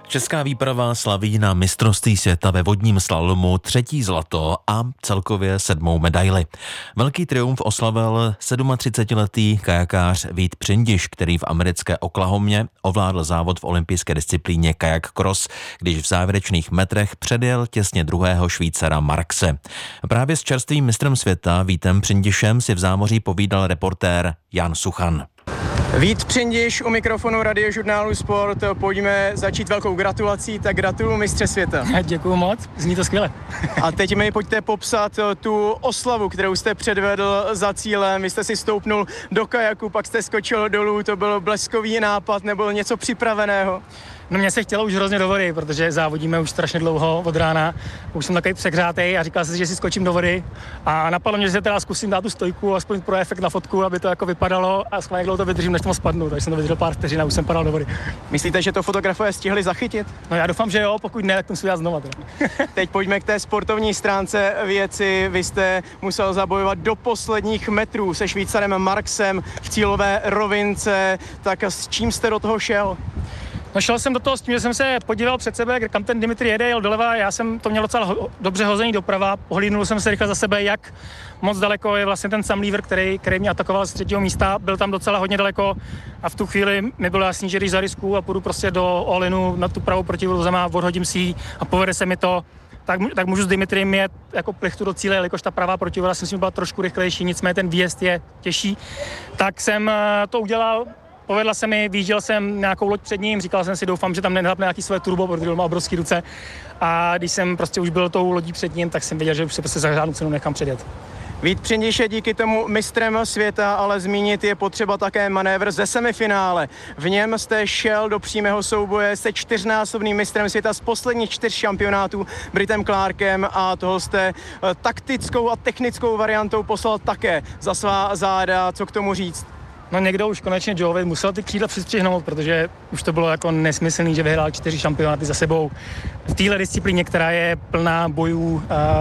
Česká výprava slaví na mistrovství světa ve vodním slalomu 3. zlato a celkově 7. medaili. Velký triumf oslavil 37letý kajakář Vít Přindiš, který v americké Oklahomě ovládl závod v olympijské disciplíně kajak cross, když v závěrečných metrech předjel těsně druhého Švýcara Marxe. Právě s čerstvým mistrem světa Vítem Přindišem si v zámoří povídal reportér Jan Suchan. Vít Přindiš u mikrofonu Radiožurnálu Sport. Pojďme začít velkou gratulací, tak gratuluju mistře světa. Děkuju moc, zní to skvěle. A teď mi pojďte popsat tu oslavu, kterou jste předvedl za cílem. Vy jste si stoupnul do kajaku, pak jste skočil dolů, to byl bleskový nápad, nebo něco připraveného? No mě se chtělo už hrozně do vody, protože závodíme už strašně dlouho od rána. Už jsem takový přehrátej a říkal jsem si, že si skočím do vody. A napadlo mě, že se teda zkusím dát tu stojku, aspoň pro efekt na fotku, aby to jako vypadalo a schválně dlouho to vydržím, než tam spadnu. Takže jsem to vydržel pár vteřin a už jsem padal do vody. Myslíte, že to fotografové stihli zachytit? No já doufám, že jo, pokud ne, tak to musím dělat znova. Teda. Teď pojďme k té sportovní stránce věci. Vy jste musel zabojovat do posledních metrů se Švýcarem Marxem v cílové rovince. Tak s čím jste do toho šel? No šel jsem do toho s tím, že jsem se podíval před sebe, kam ten Dimitri jede, jel doleva, já jsem to měl docela dobře hozený doprava, pohlídnul jsem se rychle za sebe, jak moc daleko je vlastně ten Sam Lever, který mě atakoval z 3. místa, byl tam docela hodně daleko a v tu chvíli mi bylo jasný, že když zariskuju a půjdu prostě do all-inu na tu pravou protivou zem a odhodím si ji a povede se mi to, tak můžu s Dimitriem jet jako plichtu do cíle, jelikož ta pravá protivoda si myslím byla trošku rychlejší, nicméně ten výjezd je těžší, tak jsem to udělal. Povedla se mi, výjížděl jsem nějakou loď před ním, říkal jsem si, doufám, že tam nenahapne nějaký své turbo, protože má obrovský ruce. A když jsem prostě už byl tou lodí před ním, tak jsem věděl, že už se prostě za žádnou cenu nechám předjet. Vít Přindiš je díky tomu mistrem světa, ale zmínit je potřeba také manévr ze semifinále. V něm jste šel do přímého souboje se 4násobným mistrem světa z posledních 4 šampionátů Britem Clarkem a toho jste taktickou a technickou variantou poslal také za svá záda. Co k tomu říct? No někdo už konečně Joe musel ty křídla přistřihnout, protože už to bylo jako nesmyslný, že vyhrál 4 šampionáty za sebou v téhle disciplíně, která je plná bojů,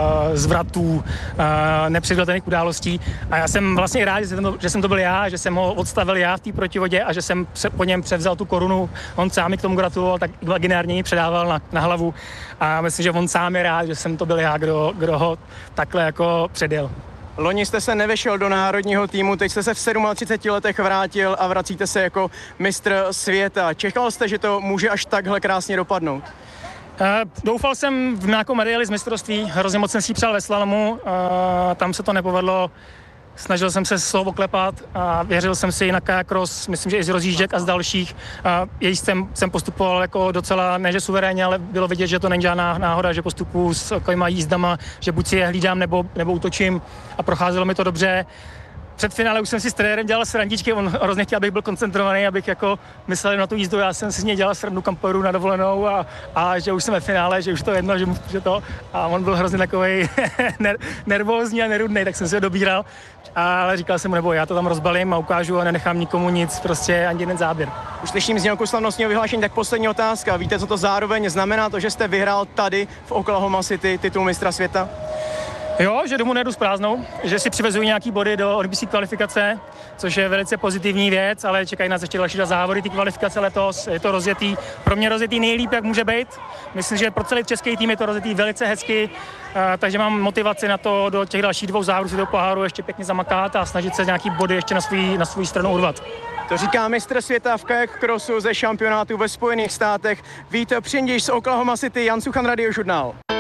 zvratů, nepředvídatelných událostí. A já jsem vlastně rád, že jsem to byl já, že jsem ho odstavil já v té protivodě a že jsem po něm převzal tu korunu. On sám mi k tomu gratuloval, tak imaginárně ji předával na hlavu a myslím, že on sám je rád, že jsem to byl já, kdo ho takhle jako předjel. Loni jste se nevešel do národního týmu, teď jste se v 37 letech vrátil a vracíte se jako mistr světa. Čekal jste, že to může až takhle krásně dopadnout? Doufal jsem v nějakou medaili z mistrovství, hrozně moc jsem si ji přál ve slalomu, tam se to nepovedlo. Snažil jsem se slovo klepat a věřil jsem si na kajak cross, myslím, že i z rozjížděk a z dalších. Jsem postupoval jako docela, ne že suverénně, ale bylo vidět, že to není žádná náhoda, že postupuji s takovýma jízdama, že buď si je hlídám nebo útočím a procházelo mi to dobře. Před finále už jsem si s trenérem dělal srandičky, on hrozně chtěl, abych byl koncentrovaný, abych jako myslel na tu jízdu, já jsem si s něj dělal srandu, kam pojedu na dovolenou a že už jsem ve finále, že už to je jedno, že to a on byl hrozně takovej nervózní a nerudnej, tak jsem si ho dobíral, ale říkal jsem mu, nebo já to tam rozbalím a ukážu a nenechám nikomu nic, prostě ani jeden záběr. Už slyším znělku slavnostního vyhlášení, tak poslední otázka, víte, co to zároveň znamená, to, že jste vyhrál tady v Oklahoma City titul mistra světa? Jo, že domů nejdu s prázdnou, že si přivezují nějaký body do olympijské kvalifikace, což je velice pozitivní věc, ale čekají nás ještě další 2 závody, ty kvalifikace letos, je to rozjetý, pro mě rozjetý nejlíp, jak může být. Myslím, že pro celý český tým je to rozjetý velice hezky, takže mám motivaci na to do těch dalších 2 závodů si do poháru ještě pěkně zamakat a snažit se nějaký body ještě na svou stranu urvat. To říká mistr světa v kajak crossu ze šampionátu ve Spojených státech Vít Přindiš z Oklahoma City, Jan Suchan, Radiožurnál.